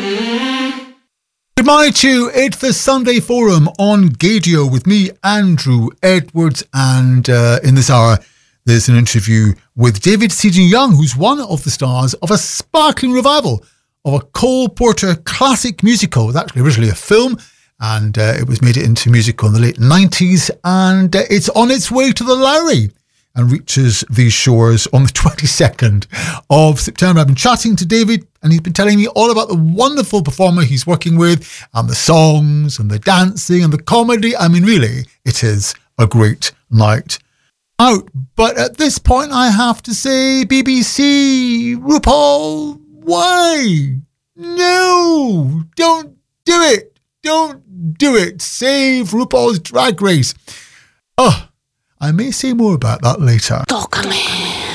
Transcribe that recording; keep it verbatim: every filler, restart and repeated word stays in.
Good morning to you. It's the Sunday Forum on Gaydio with me, Andrew Edwards, and uh, in this hour there's an interview with David Seaton-Young, who's one of the stars of a sparkling revival of a Cole Porter classic musical. It was actually originally a film, and uh, it was made into musical in the late nineties, and uh, it's on its way to the Lowry and reaches these shores on the twenty-second of September. I've been chatting to David, and he's been telling me all about the wonderful performer he's working with, and the songs, and the dancing, and the comedy. I mean, really, it is a great night out. But at this point, I have to say, B B C, RuPaul, why? No, don't do it. Don't do it. Save RuPaul's Drag Race. Oh, I may say more about that later. Tócame.